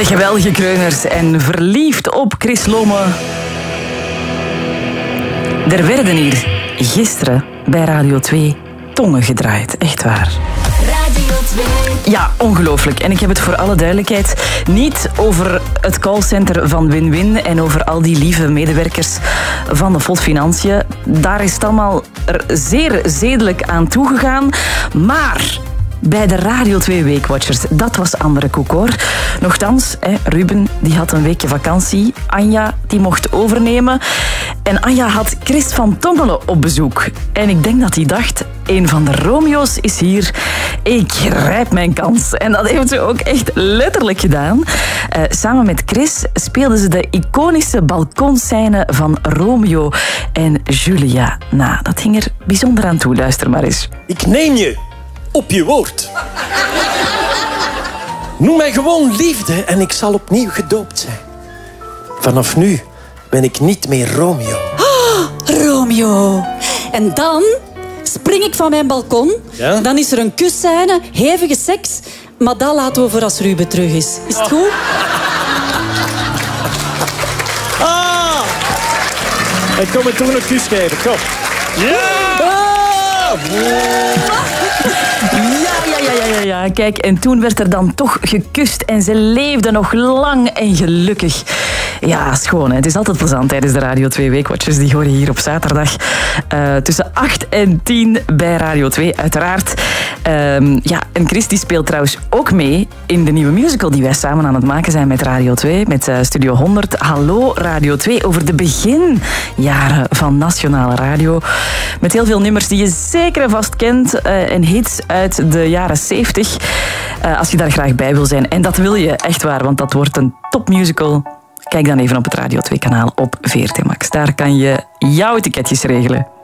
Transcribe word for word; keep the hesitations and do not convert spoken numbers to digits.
De geweldige Kreuners en verliefd op Chris Lomme. Er werden hier gisteren bij Radio twee tongen gedraaid. Echt waar. Radio twee. Ja, ongelooflijk. En ik heb het voor alle duidelijkheid niet over het callcenter van Win-Win en over al die lieve medewerkers van de F O D Financiën. Daar is het allemaal er zeer zedelijk aan toegegaan. Maar bij de Radio twee Weekwatchers, dat was andere koek hoor. Nochtans, hè, Ruben die had een weekje vakantie. Anja die mocht overnemen. En Anja had Chris van Tongelen op bezoek. En ik denk dat hij dacht, een van de Romeo's is hier. Ik grijp mijn kans. En dat heeft ze ook echt letterlijk gedaan. Uh, samen met Chris speelden ze de iconische balkonscène van Romeo en Julia. Nou, dat ging er bijzonder aan toe. Luister maar eens. Ik neem je op je woord. Noem mij gewoon liefde en ik zal opnieuw gedoopt zijn. Vanaf nu ben ik niet meer Romeo. Oh, Romeo. En dan spring ik van mijn balkon. Ja? Dan is er een kusscène, hevige seks. Maar dat laten we voor als Ruben terug is. Is het goed? Ah! Ik kom me toen een kus geven, kom. Ja! Ah! Ja, ja, ja, ja, ja, ja. Kijk, en toen werd er dan toch gekust en ze leefden nog lang en gelukkig. Ja, schoon. Hè? Het is altijd plezant tijdens de Radio twee Weekwatchers. Die hoor je hier op zaterdag uh, tussen acht en tien bij Radio twee, uiteraard. Um, ja, en Chris die speelt trouwens ook mee in de nieuwe musical die wij samen aan het maken zijn met Radio twee, met uh, Studio honderd. Hallo Radio twee, over de beginjaren van Nationale Radio. Met heel veel nummers die je zeker en vast kent uh, en hits uit de jaren zeventig. Uh, als je daar graag bij wil zijn. En dat wil je, echt waar, want dat wordt een topmusical. Kijk dan even op het Radio twee kanaal op V R T Max. Daar kan je jouw ticketjes regelen.